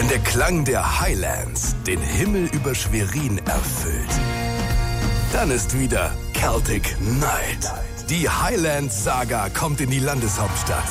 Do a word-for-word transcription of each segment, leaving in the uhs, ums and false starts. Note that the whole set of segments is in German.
Wenn der Klang der Highlands den Himmel über Schwerin erfüllt, dann ist wieder Celtic Night. Die Highlands-Saga kommt in die Landeshauptstadt.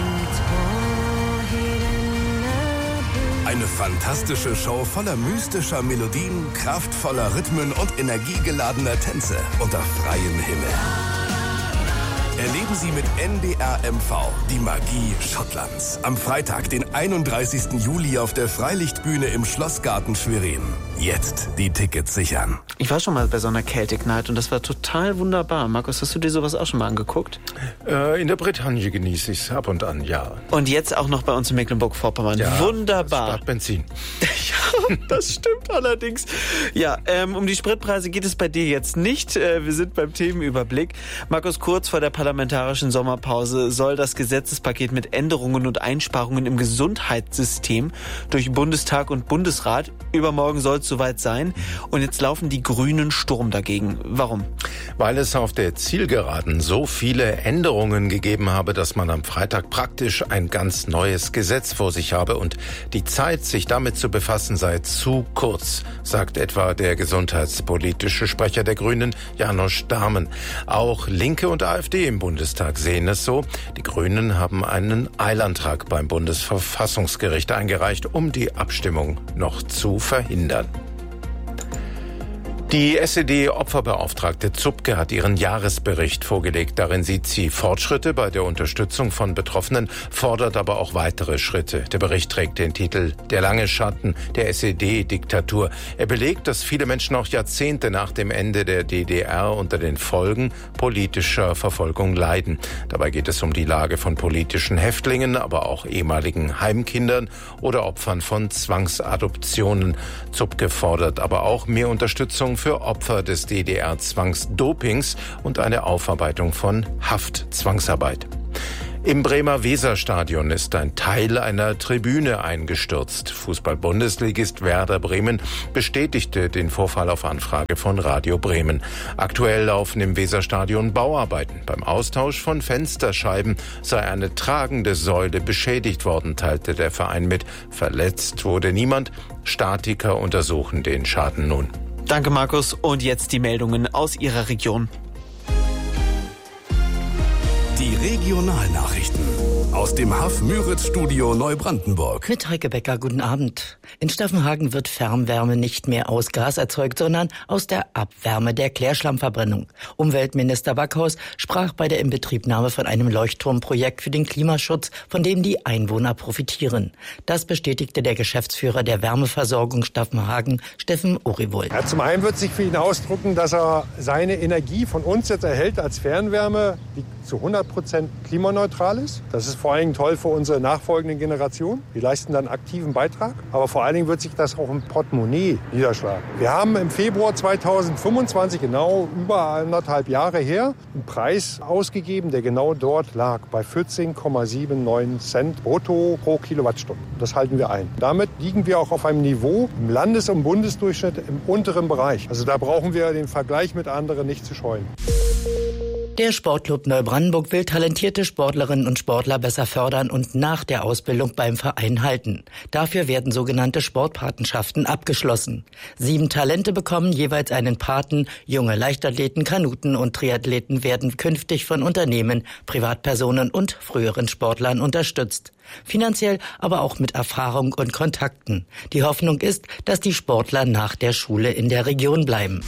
Eine fantastische Show voller mystischer Melodien, kraftvoller Rhythmen und energiegeladener Tänze unter freiem Himmel. Erleben Sie mit N D R M V die Magie Schottlands. Am Freitag, den einunddreißigsten Juli auf der Freilichtbühne im Schlossgarten Schwerin. Jetzt die Tickets sichern. Ich war schon mal bei so einer Celtic Night und das war total wunderbar. Markus, hast du dir sowas auch schon mal angeguckt? Äh, in der Bretagne genieße ich es ab und an, ja. Und jetzt auch noch bei uns in Mecklenburg-Vorpommern. Ja, wunderbar. Spart Benzin. Ja, das stimmt allerdings. Ja, ähm, um die Spritpreise geht es bei dir jetzt nicht. Äh, wir sind beim Themenüberblick. Markus, kurz vor der parlamentarischen Sommerpause soll das Gesetzespaket mit Änderungen und Einsparungen im Gesundheitssystem durch Bundestag und Bundesrat. Übermorgen soll es soweit sein. Und jetzt laufen die Grünen Sturm dagegen. Warum? Weil es auf der Zielgeraden so viele Änderungen gegeben habe, dass man am Freitag praktisch ein ganz neues Gesetz vor sich habe. Und die Zeit, sich damit zu befassen, sei zu kurz, sagt etwa der gesundheitspolitische Sprecher der Grünen, Janosch Dahmen. Auch Linke und AfD im Bundestag sehen es so. Die Grünen haben einen Eilantrag beim Bundesverfassungsgericht eingereicht, um die Abstimmung noch zu verhindern. Die S E D-Opferbeauftragte Zupke hat ihren Jahresbericht vorgelegt. Darin sieht sie Fortschritte bei der Unterstützung von Betroffenen, fordert aber auch weitere Schritte. Der Bericht trägt den Titel »Der lange Schatten der S E D-Diktatur«. Er belegt, dass viele Menschen auch Jahrzehnte nach dem Ende der D D R unter den Folgen politischer Verfolgung leiden. Dabei geht es um die Lage von politischen Häftlingen, aber auch ehemaligen Heimkindern oder Opfern von Zwangsadoptionen. Zupke fordert aber auch mehr Unterstützung für Opfer des D D R-Zwangsdopings und eine Aufarbeitung von Haftzwangsarbeit. Im Bremer Weserstadion ist ein Teil einer Tribüne eingestürzt. Fußball-Bundesligist Werder Bremen bestätigte den Vorfall auf Anfrage von Radio Bremen. Aktuell laufen im Weserstadion Bauarbeiten. Beim Austausch von Fensterscheiben sei eine tragende Säule beschädigt worden, teilte der Verein mit. Verletzt wurde niemand. Statiker untersuchen den Schaden nun. Danke, Markus. Und jetzt die Meldungen aus Ihrer Region. Die Regionalnachrichten aus dem Haff-Müritz-Studio Neubrandenburg. Mit Heike Becker, guten Abend. In Staffenhagen wird Fernwärme nicht mehr aus Gas erzeugt, sondern aus der Abwärme der Klärschlammverbrennung. Umweltminister Backhaus sprach bei der Inbetriebnahme von einem Leuchtturmprojekt für den Klimaschutz, von dem die Einwohner profitieren. Das bestätigte der Geschäftsführer der Wärmeversorgung Staffenhagen, Steffen Oriwold. Ja, zum einen wird sich für ihn ausdrücken, dass er seine Energie von uns jetzt erhält als Fernwärme, die zu hundert Prozent klimaneutral ist. Das ist vor allen Dingen toll für unsere nachfolgenden Generationen. Wir leisten dann aktiven Beitrag. Aber vor allen Dingen wird sich das auch im Portemonnaie niederschlagen. Wir haben im Februar zweitausendfünfundzwanzig, genau über anderthalb Jahre her, einen Preis ausgegeben, der genau dort lag, bei vierzehn Komma neunundsiebzig Cent brutto pro Kilowattstunde. Das halten wir ein. Damit liegen wir auch auf einem Niveau im Landes- und Bundesdurchschnitt im unteren Bereich. Also da brauchen wir den Vergleich mit anderen nicht zu scheuen. Der Sportclub Neubrandenburg will talentierte Sportlerinnen und Sportler besser fördern und nach der Ausbildung beim Verein halten. Dafür werden sogenannte Sportpatenschaften abgeschlossen. Sieben Talente bekommen jeweils einen Paten. Junge Leichtathleten, Kanuten und Triathleten werden künftig von Unternehmen, Privatpersonen und früheren Sportlern unterstützt. Finanziell, aber auch mit Erfahrung und Kontakten. Die Hoffnung ist, dass die Sportler nach der Schule in der Region bleiben.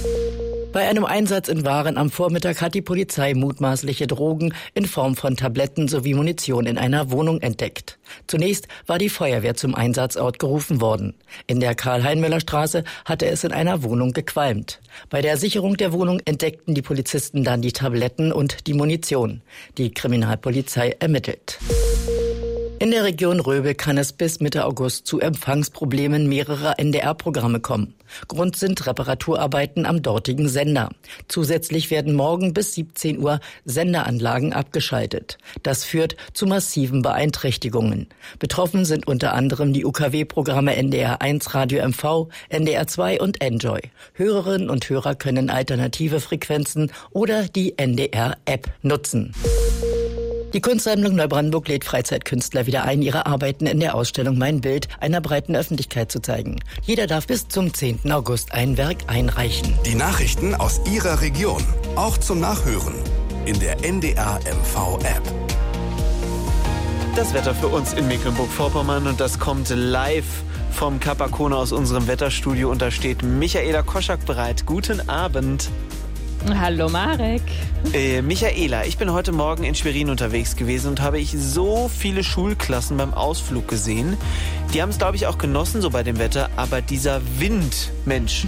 Bei einem Einsatz in Waren am Vormittag hat die Polizei mutmaßliche Drogen in Form von Tabletten sowie Munition in einer Wohnung entdeckt. Zunächst war die Feuerwehr zum Einsatzort gerufen worden. In der Karl-Heinmüller-Straße hatte es in einer Wohnung gequalmt. Bei der Sicherung der Wohnung entdeckten die Polizisten dann die Tabletten und die Munition. Die Kriminalpolizei ermittelt. In der Region Röbel kann es bis Mitte August zu Empfangsproblemen mehrerer N D R-Programme kommen. Grund sind Reparaturarbeiten am dortigen Sender. Zusätzlich werden morgen bis siebzehn Uhr Senderanlagen abgeschaltet. Das führt zu massiven Beeinträchtigungen. Betroffen sind unter anderem die U K W-Programme N D R eins Radio M V, N D R zwei und Enjoy. Hörerinnen und Hörer können alternative Frequenzen oder die N D R-App nutzen. Die Kunstsammlung Neubrandenburg lädt Freizeitkünstler wieder ein, ihre Arbeiten in der Ausstellung Mein Bild einer breiten Öffentlichkeit zu zeigen. Jeder darf bis zum zehnten August ein Werk einreichen. Die Nachrichten aus Ihrer Region, auch zum Nachhören in der N D R M V App. Das Wetter für uns in Mecklenburg-Vorpommern und das kommt live vom Capacona aus unserem Wetterstudio und da steht Michaela Koschak bereit. Guten Abend. Hallo Marek. Äh, Michaela, ich bin heute Morgen in Schwerin unterwegs gewesen und habe ich so viele Schulklassen beim Ausflug gesehen. Die haben es, glaube ich, auch genossen, so bei dem Wetter, aber dieser Wind, Mensch.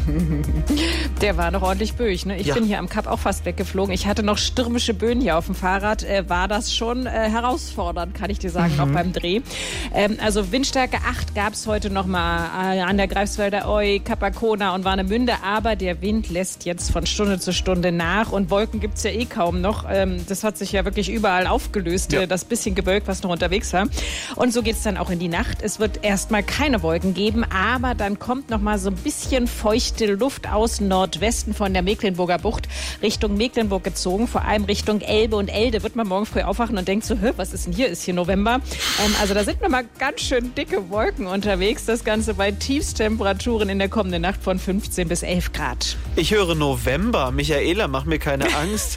Der war noch ordentlich böig, ne? Ich ja. bin hier am Kap auch fast weggeflogen. Ich hatte noch stürmische Böen hier auf dem Fahrrad. Äh, war das schon äh, herausfordernd, kann ich dir sagen, mhm. auch beim Dreh. Ähm, also Windstärke acht gab es heute noch mal äh, an der Greifswalder Oi, Capacona und Warnemünde, aber der Wind lässt jetzt von Stunde zu Stunde nach und Wolken gibt es ja eh kaum noch. Ähm, das hat sich ja wirklich überall aufgelöst, ja. äh, das bisschen Gewölk, was noch unterwegs war. Und so geht es dann auch in die Nacht. Es wird erstmal keine Wolken geben, aber dann kommt noch mal so ein bisschen feuchte Luft aus Nordwesten von der Mecklenburger Bucht Richtung Mecklenburg gezogen, vor allem Richtung Elbe und Elde. Wird man morgen früh aufwachen und denkt so, hä, was ist denn hier? Ist hier November? Ähm, also da sind noch mal ganz schön dicke Wolken unterwegs. Das Ganze bei Tiefstemperaturen in der kommenden Nacht von fünfzehn bis elf Grad. Ich höre November. Michaela, mach mir keine Angst.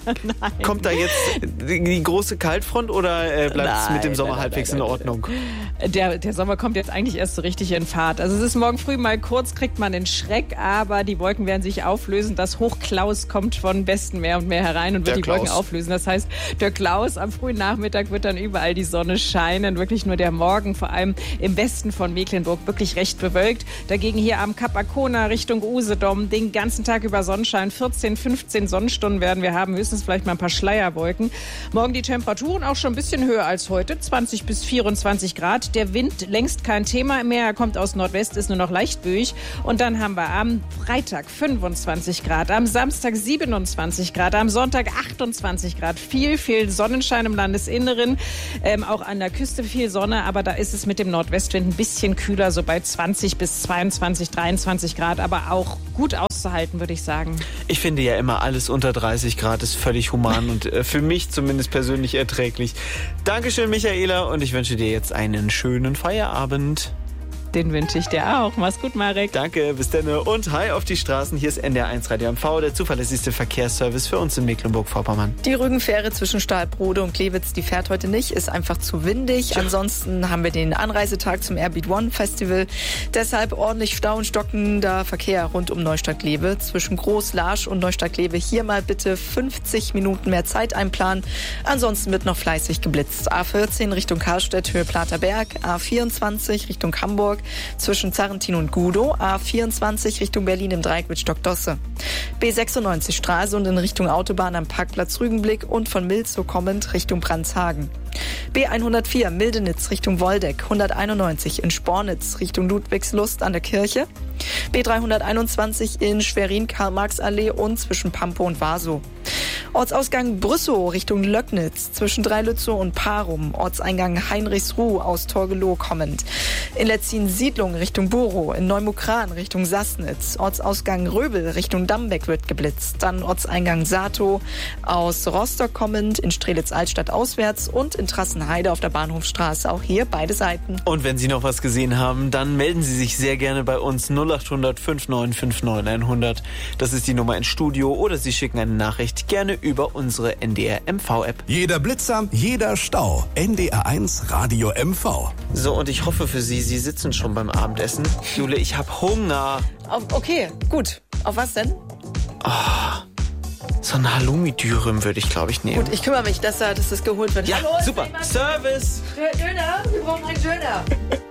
Kommt da jetzt die große Kaltfront oder äh, bleibt es mit dem Sommer nein, halbwegs nein, nein, in Ordnung? Der, der Sommer kommt jetzt eigentlich erst so richtig in Fahrt. Also es ist morgen früh mal kurz, kriegt man den Schreck, aber die Wolken werden sich auflösen. Das Hochklaus kommt von Westen mehr und mehr herein und wird der die Klaus. Wolken auflösen. Das heißt, der Klaus am frühen Nachmittag wird dann überall die Sonne scheinen. Wirklich nur der Morgen, vor allem im Westen von Mecklenburg, wirklich recht bewölkt. Dagegen hier am Capacona Richtung Usedom den ganzen Tag über Sonnenschein. vierzehn, fünfzehn Sonnenstunden werden wir haben. Höchstens vielleicht mal ein paar Schleierwolken. Morgen die Temperaturen auch schon ein bisschen höher als heute. zwanzig bis vierundzwanzig Grad. Der Wind längst kein Thema mehr. Er kommt aus Nordwest, ist nur noch leicht böig. Und dann haben wir am Freitag fünfundzwanzig Grad, am Samstag siebenundzwanzig Grad, am Sonntag achtundzwanzig Grad. Viel, viel Sonnenschein im Landesinneren. Ähm, auch an der Küste viel Sonne, aber da ist es mit dem Nordwestwind ein bisschen kühler, so bei zwanzig bis zweiundzwanzig, dreiundzwanzig Grad. Aber auch gut auszuhalten, würde ich sagen. Ich finde ja immer, alles unter dreißig Grad ist völlig human und äh, für mich zumindest persönlich erträglich. Dankeschön, Michaela, und ich wünsche dir jetzt einen schönen Feierabend. Den wünsche ich dir auch. Mach's gut, Marek. Danke, bis dann. Und hi auf die Straßen. Hier ist N D R eins Radio M V, der zuverlässigste Verkehrsservice für uns in Mecklenburg-Vorpommern. Die Rügenfähre zwischen Stahlbrode und Klewitz, die fährt heute nicht, ist einfach zu windig. Ja. Ansonsten haben wir den Anreisetag zum Airbeat One Festival. Deshalb ordentlich Stau und stockender Verkehr rund um Neustadt-Glewe. Zwischen Groß-Larsch und Neustadt-Glewe hier mal bitte fünfzig Minuten mehr Zeit einplanen. Ansonsten wird noch fleißig geblitzt. A vierzehn Richtung Karlstedt, Höhe Platerberg. A vierundzwanzig Richtung Hamburg. Zwischen Zarrentin und Gudow, A vierundzwanzig Richtung Berlin im Dreieck mit Stockdosse. B sechsundneunzig Stralsund in Richtung Autobahn am Parkplatz Rügenblick und von Milzow kommend Richtung Brandhagen. B hundertvier Mildenitz Richtung Woldeck, hunderteinundneunzig in Spornitz Richtung Ludwigslust an der Kirche. B dreihunderteinundzwanzig in Schwerin Karl-Marx-Allee und zwischen Pampe und Wasow. Ortsausgang Brüssow Richtung Löcknitz zwischen Dreilützow und Parum. Ortseingang Heinrichsruh aus Torgelow kommend. In Letzin-Siedlung Richtung Borow. In Neumukran Richtung Sassnitz. Ortsausgang Röbel Richtung Dambeck wird geblitzt. Dann Ortseingang Sato aus Rostock kommend. In Strelitz-Altstadt auswärts und in Trassenheide auf der Bahnhofstraße. Auch hier beide Seiten. Und wenn Sie noch was gesehen haben, dann melden Sie sich sehr gerne bei uns null acht hundert fünf neun fünf neun hundert. Das ist die Nummer ins Studio oder Sie schicken eine Nachricht gerne über unsere N D R M V App. Jeder Blitzer, jeder Stau. N D R eins Radio M V. So, und ich hoffe für Sie, Sie sitzen schon beim Abendessen. Jule, ich habe Hunger. Okay, gut. Auf was denn? Oh, so ein Halloumi-Dürüm würde ich, glaube ich, nehmen. Gut, ich kümmere mich, dass, dass das geholt wird. Ja, Hallo, super. Service. Döner, wir brauchen einen Döner.